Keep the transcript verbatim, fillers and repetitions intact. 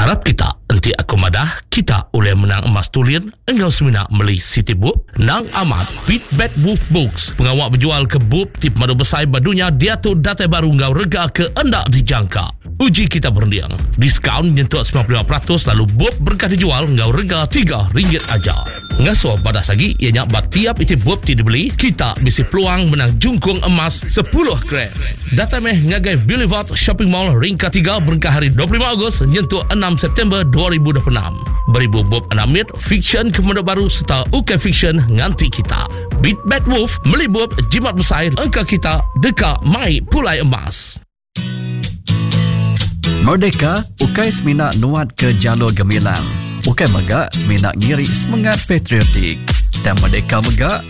Harap kita nanti aku madah kita oleh menang emas tulian engkau semina beli City Book nang amat Beat Bad Wolf Books pengawak berjual ke book tip madu besai badunya dia tu data baru ngau rega ke endak dijangka. Uji kita berundiang diskaun nyentuh sembilan puluh lima peratus lalu book berkah dijual ngau rega tiga ringgit aja. Ngaso badas lagi ianya bat tiap iti book ti dibeli kita bisi peluang menang jungkung emas sepuluh gram. Data meh ngagai Boulevard Shopping Mall ringkat tiga berkah hari dua puluh lima Ogos nyentuh enam September dua ribu dua puluh enam. Beribu bob anamit fiction kemudian baru serta ukay fiction nganti kita. Beat Bad Wolf melibut jimat besar engkau kita deka mai pulai emas. Merdeka, ukay semina nuat ke jalur gemilang. Ukay megak semina ngiri semangat patriotik. Dan Merdeka megak